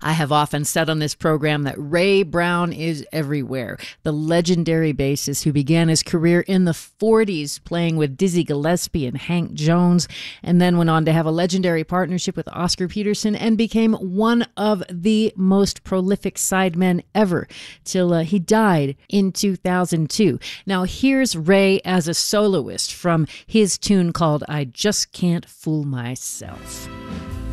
I have often said on this program that Ray Brown is everywhere. The legendary bassist who began his career in the 40s playing with Dizzy Gillespie and Hank Jones, and then went on to have a legendary partnership with Oscar Peterson and became one of the most prolific sidemen ever till he died in 2002. Now here's Ray as a soloist from his tune called I Just Can't Fool Myself.